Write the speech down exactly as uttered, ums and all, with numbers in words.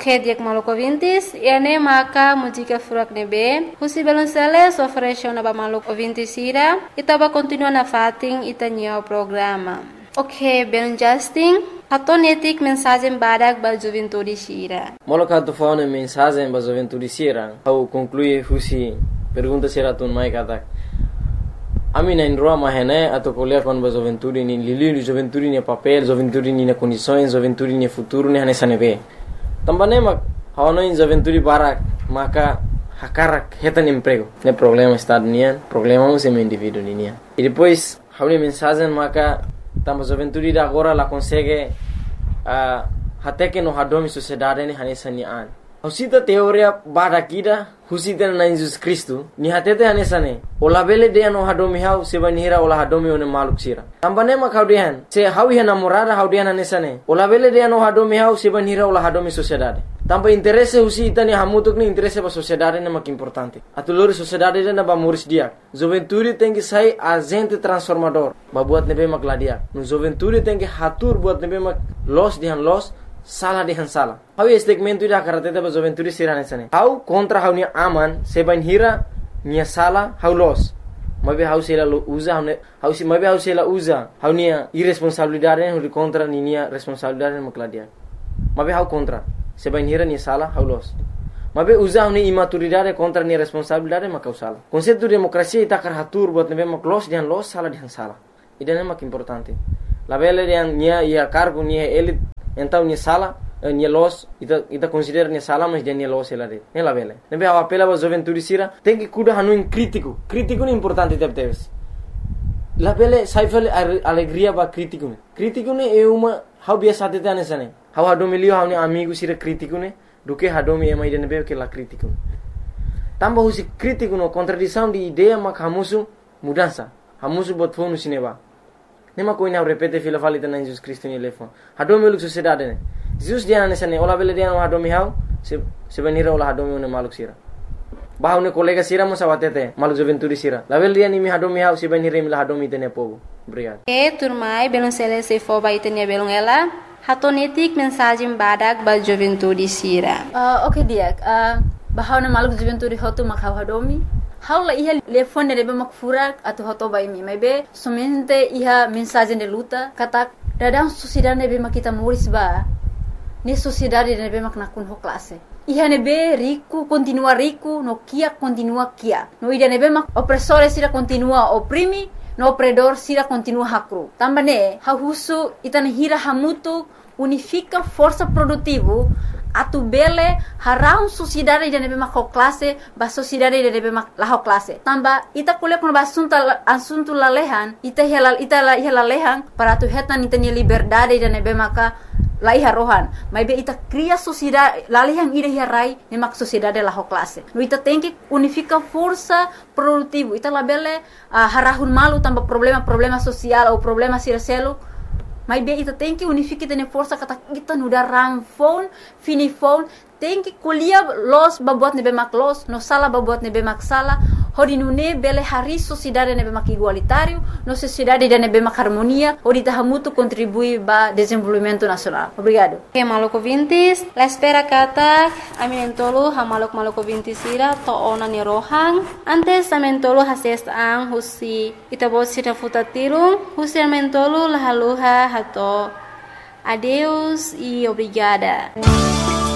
Ok, diak maluco ouvintes, e ane maka música furak nebe, husi balonceles ofereceu na ba maluco ouvintes ira, itaba continua na fating itanyo programa. Ok, bem Justin, hatonetik mensagem badak ba juventude sira. Moloka tu faune mensagem ba juventude sira, au conclui husi pergunta sira tun mai katak. Ami na indroa mahene atau kuliah kon ba juventude ni lili juventude ni papel, juventude ni na condições, juventude ni futuro ni hanesa nebe. Tambane mak hawano in juventude barak maka hakarak hetan emprego. Ne problema estado nian, problema um semi indivíduo nian. E depois hawni mensagem maka tamba juventude da agora la consegue uh, até que no hadomi sociedade ni hanesa ni an. Husita teoria bada kida husita na Jesus Cristo ni hatete hanesa ne. Ola bele de no hadomi hau seba nihira ola hadomi one maluk sira. Tambane mak haudian se hau ia namorada haudian hanesa ne. Ola bele de no hadomi hau seba nihira ola hadomi sociedade. Tamba interesse husita ni hamutuk ni interesse ba sociedade ne mak importante. Atulori sociedade na ba muris dia. Juventude tem que sair agente transformador. Ba buat nebe mak ladia. No juventude tem que hatur buat nebe mak los dihan los salah dihan salah. Hau segmento ida karatete ba juventude sirane sane. Hau kontra hau ni aman seban hira nia salah hau los. Mabe hau sela usa hau hau si mabe hau sela usa hau nia irresponsabilidade hau contra ni nia responsabilidade makladia. Mabe hau kontra seban hira nia salah hau los. Mabe usa hau ni imaturidade contra nia responsabilidade makau salah. Konsepto demokrasia ita karatur buat nebe mak los dihan los salah dihan salah. Idane mak importante. La bele dihan nia ia cargo nia elit então nia sala nia los ita ita considera nia sala mas dia nia los ela de ela vele nebe a apela ba juventude sira tem que cuida hanu in crítico crítico é importante deve ter la vele saifel alegria ba crítico crítico ne é uma how biasa tete anesane how hadomilio how ni amigo sira crítico ne do que hadomi é mais de nebe que la crítico tamba husi crítico no contradição de ideia mak hamusu mudança hamusu bot fonu sineba nema ko ina repete fila falita na Jesus Cristo ni lefo hadomi uluk sociedade ne Jesus dia na sane ola bele dia no hadomi hau se se venira ola hadomi ne maluk sira bahau ne kolega sira mo sawatete maluk juventude sira la bele dia ni mi hadomi hau se venira mi la hadomi tene povo obrigado e turmai belon sele se fo ba itenia belon ela hatonetik mensagem badak ba juventude sira uh, okay dia uh, bahau ne maluk juventude hotu makau hadomi Haula iha telefone nebe makfurak atau hoto bai mi mebe somente iha mensagem de luta kata dadang sociedade nebe makita muris ba ni sociedade nebe mak nakun ho classe iha nebe rico continua rico no kia continua kia no ida nebe mak opressore sira continua oprimi no opredor sira continua hakru tambane ha husu itana hira hamutu unifica força produtivo atu bele harau sociedade de nebe mak classe ba sociedade de nebe mak la classe tamba ita kuliah kon basunta asunto lalehan ita halal ita la halalehan para tu hetan ita ni liberdade de nebe maka la iha rohan mai be ita cria sociedade lalehan ida harai ne mak sociedade la classe no ita tem que unifica força produtivo ita la bele uh, harahun malu tamba problema problema social ou problema sircelo Mas bem, ita tem que unificar tene força kata kita nuda ram phone, fini phone, tem que kuliah los babuat nebe mak los, no sala babuat nebe mak sala, hodi nune bele hari sociedade nebe mak igualitário, no sociedade de nebe mak harmonia, hodi tahamutu contribui ba desenvolvimento nacional. Obrigado. Okay, maloko vintis, la espera kata aminentolo ha malok maloko vintis ira to ona ni rohang, antes amentolo hases ang husi itabot sita futatirung, husi amentolo lahaluha hato. Adeus e obrigada.